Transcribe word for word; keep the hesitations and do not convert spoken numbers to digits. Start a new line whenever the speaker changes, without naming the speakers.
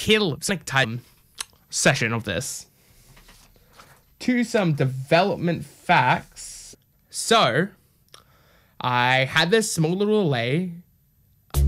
kill Sonic time session of this. To some development facts. So, I had this small little delay